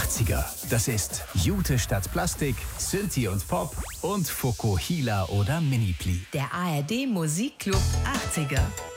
80er. Das ist Jute statt Plastik, Synthi und Pop und Fokuhila oder Minipli. Der ARD Musikclub 80er.